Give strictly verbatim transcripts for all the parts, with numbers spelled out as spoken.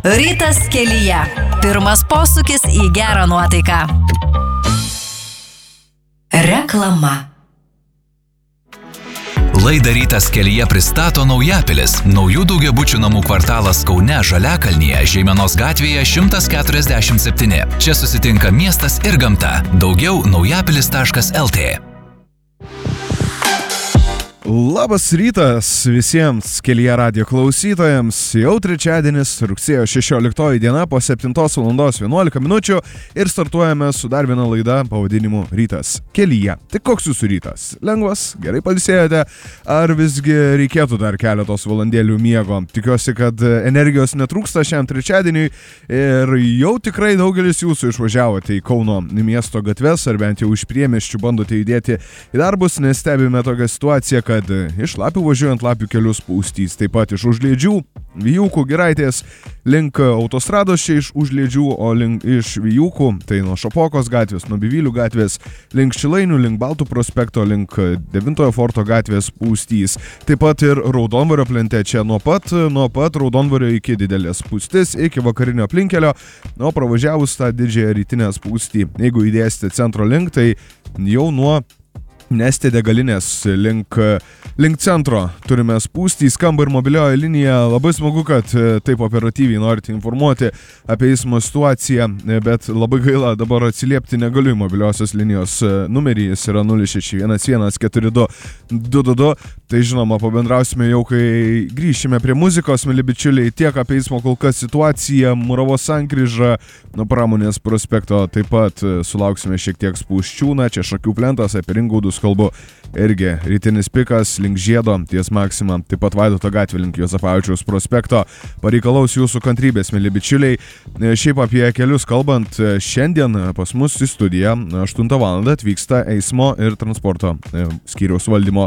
Rytas kelyje. Pirmas posūkis į gerą nuotaiką. Reklama. Laidą Rytas kelyje pristato Naujapilis. Naujų daugiabučių namų kvartalas Kaune Žaliakalnyje, Žeimenos gatvėje šimtas keturiasdešimt septyni. Čia susitinka miestas ir gamta. Daugiau naujapilis taškas el tė. Labas rytas visiems kelyje radijo klausytojams. Jau trečiadienis, rugsėjo šešioliktoji diena po septintos valandos vienuolika minučių ir startuojame su dar viena laida pavadinimu Rytas kelyje. Tai koks jūsų rytas? Lengvas? Gerai pailsėjote? Ar visgi reikėtų dar keletos valandėlių miego? Tikiuosi, kad energijos netrūksta šiam trečiadieniui ir jau tikrai daugelis jūsų išvažiavote į Kauno miesto gatves ar bent jau iš priemiesčių bandote judėti į darbus, nes stebime tokią situaciją, kad kad iš Lapių važiuojant Lapių kelius spūstys, taip pat iš Užliedžių, Vijūkų, Giraitės link autostrados čia iš Užliedžių, o link iš Vijūkų, tai nuo Šapokos gatvės, nuo Bivylių gatvės, link Šilainių, link Baltų prospekto, link devintojo forto gatvės spūstys. Taip pat ir Raudondvario plente čia nuo pat, nuo pat Raudondvario iki didelės spūstis, iki vakarinio aplinkelio, o pravažiavus tą didžiąją rytinę spūstį, jeigu įdėsite centro link, tai jau nuo Nestė degalinės link, link centro turime spūstį, skamba ir mobilioji linija. Labai smagu, kad taip operatyviai norite informuoti apie eismo situaciją, bet labai gaila, dabar atsiliepti negaliu į mobiliosios linijos numerį, jis yra nulis šeši vienas vienas keturi du du du du. Tai žinoma, pabendrausime jau, kai grįšime prie muzikos, mėly bičiuliai, tiek apie eismo kol kas situaciją, Muravos sankryžą nuo Pramonės prospekto, taip pat sulauksime šiek tiek spūsčių, na čia Šakių plentas, apie Ringaudus kalbu, irgi rytinis pikas link Žiedo ties Maksima, taip pat Vaidoto gatvė link Juozapavičiaus prospekto. Pareikalaus jūsų kantrybės, mėly bičiuliai. Šiaip apie kelius kalbant, šiandien pas mus į studiją aštuntą valandą atvyksta eismo ir transporto skyriaus valdymo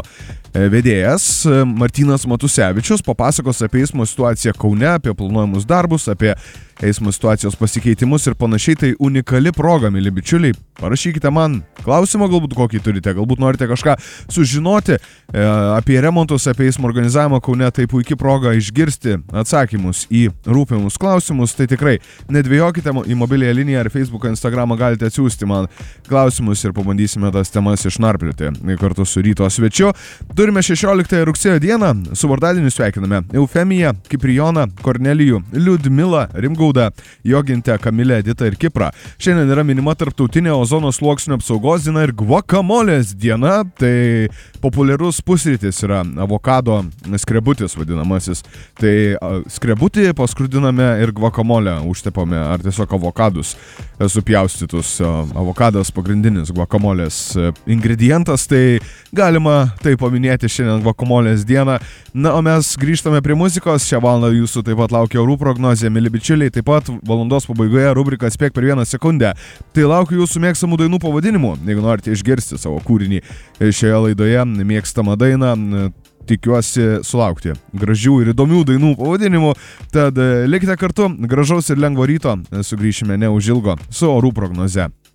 vedėjas Martynas Matusevičius, papasakos apie eismo situaciją Kaune, apie planuojamus darbus, apie eismo situacijos pasikeitimus ir panašiai. Tai unikali proga, mėly bičiuliai, parašykite man klausimą, galbūt kokį turite, galbūt norite kažką sužinoti e, apie remontus, apie eismo organizavimą Kaune, tai puikia proga išgirsti atsakymus į rūpimus klausimus. Tai tikrai nedvejokite, į mobiliąją liniją ar Facebooką, Instagramą galite atsiųsti man klausimus ir pabandysime tas temas išnarplioti kartu su ryto svečiu. Turime šešioliktąją rugsėjo dieną, su vardadieniu sveikiname Eufemiją, Kiprijoną, Kornelijų, Liudmilą, Rimgaudą, Jogintę, Kamilę, Editą ir Kiprą. Šiandien yra minima tarptautinė ozono sluoksnio apsaugos diena ir guakamolės diena. Tai populiarus pusrytis yra avokado skrebutis vadinamasis. Tai skrebutį paskrudiname ir guakamolę užtepame, ar tiesiog avokadus supjaustytus. Avokadas pagrindinis guakamolės ingredientas, tai galima tai paminėti šiandien guakamolės dieną. Na, o mes grįžtame prie muzikos. Šią valandą jūsų taip pat laukia orų prognozė, mėly bičiuliai. Taip pat valandos pabaigoje rubrika Spėk per vieną sekundę. Tai laukiu jūsų mėgstamų dainų pavadinimų. Jeigu norite išgirsti savo kūrinį šioje laidoje, mėgstamą dainą, tikiuosi sulaukti gražių ir įdomių dainų pavadinimų. Tad likite kartu, gražaus ir lengvo ryto. Sugrįšime neužilgo su orų prognoze.